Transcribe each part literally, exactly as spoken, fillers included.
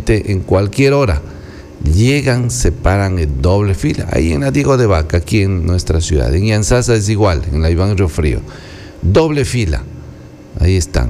prácticamente en cualquier hora. Llegan, se paran en doble fila. Ahí en la Diego de Vaca, aquí en nuestra ciudad. En Yanzasa es igual, en la Iván Río Frío. Doble fila. Ahí están.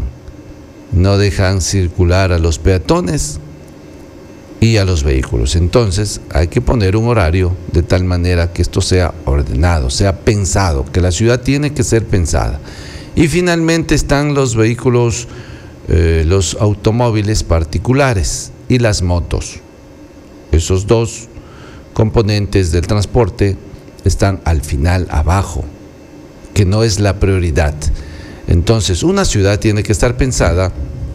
No dejan circular a los peatones y a los vehículos. Entonces hay que poner un horario de tal manera que esto sea ordenado, sea pensado, que la ciudad tiene que ser pensada. Y finalmente están los vehículos, eh, los automóviles particulares y las motos. Esos dos componentes del transporte están al final abajo, que no es la prioridad. Entonces, una ciudad tiene que estar pensada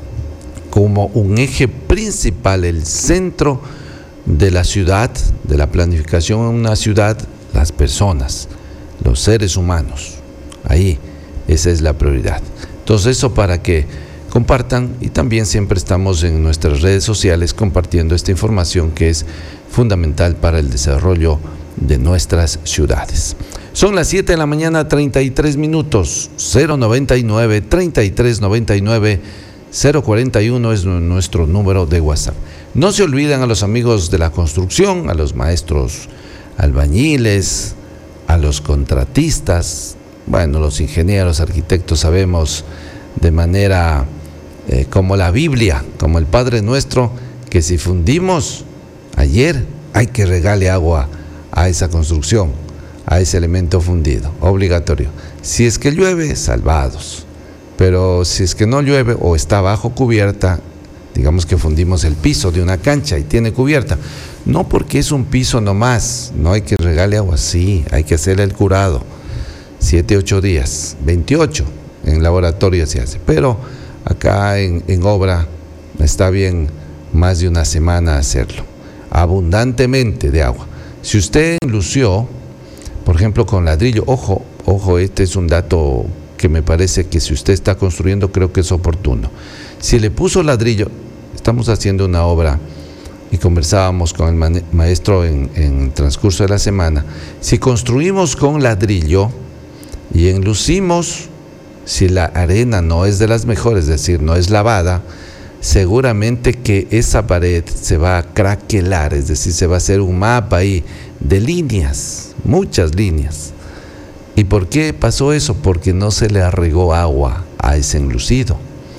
como un eje principal, el centro de la ciudad, de la planificación en una ciudad, las personas, los seres humanos. Ahí, esa es la prioridad. Entonces, eso para que compartan, y también siempre estamos en nuestras redes sociales compartiendo esta información que es fundamental para el desarrollo de nuestras ciudades. Son las siete de la mañana, treinta y tres minutos. Cero noventa y nueve, treinta y tres noventa y nueve, cero cuarenta y uno es nuestro número de WhatsApp. No se olviden a los amigos de la construcción, a los maestros albañiles, a los contratistas, bueno, los ingenieros, arquitectos, sabemos de manera eh, como la Biblia, como el Padre Nuestro, que si fundimos ayer, hay que regarle agua a esa construcción, a ese elemento fundido, obligatorio. Si es que llueve, salvados. Pero si es que no llueve o está bajo cubierta, digamos que fundimos el piso de una cancha y tiene cubierta, no porque es un piso nomás, no hay que regarle agua, sí, hay que hacer el curado, siete, ocho días, veintiocho en laboratorio se hace, pero acá en, en obra está bien más de una semana hacerlo, abundantemente de agua. Si usted enlució, por ejemplo, con ladrillo, ojo, ojo, este es un dato que me parece que si usted está construyendo, creo que es oportuno. Si le puso ladrillo, estamos haciendo una obra y conversábamos con el maestro en, en el transcurso de la semana. Si construimos con ladrillo y enlucimos, si la arena no es de las mejores, es decir, no es lavada, seguramente que esa pared se va a craquelar, es decir, se va a hacer un mapa ahí de líneas, muchas líneas. ¿Y por qué pasó eso? Porque no se le regó agua a ese enlucido.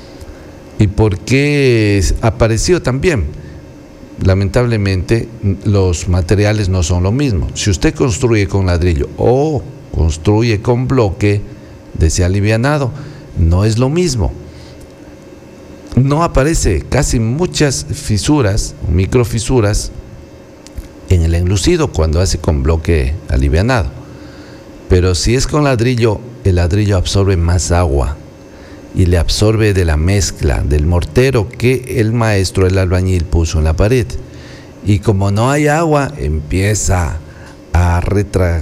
¿Y por qué apareció también? Lamentablemente, los materiales no son lo mismo. Si usted construye con ladrillo o construye con bloque de ese alivianado, no es lo mismo. No aparece casi muchas fisuras, microfisuras, en el enlucido cuando hace con bloque alivianado. Pero si es con ladrillo, el ladrillo absorbe más agua y le absorbe de la mezcla, del mortero que el maestro, el albañil, puso en la pared. Y como no hay agua, empieza a, retra,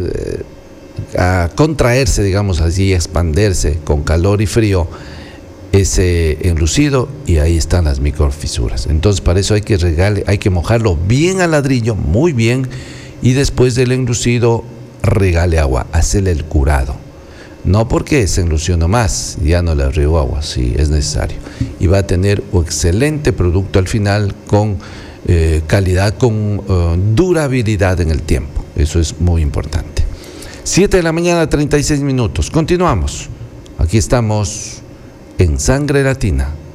a contraerse, digamos así, a expandirse con calor y frío ese enlucido, y ahí están las microfisuras. Entonces, para eso hay que regarle, hay que mojarlo bien al ladrillo, muy bien, y después del enlucido, regale agua, hacerle el curado. No porque se enlució nomás, ya no le regó agua, sí, es necesario. Y va a tener un excelente producto al final con eh, calidad, con uh, durabilidad en el tiempo. Eso es muy importante. siete de la mañana, treinta y seis minutos. Continuamos. Aquí estamos en Sangre Latina.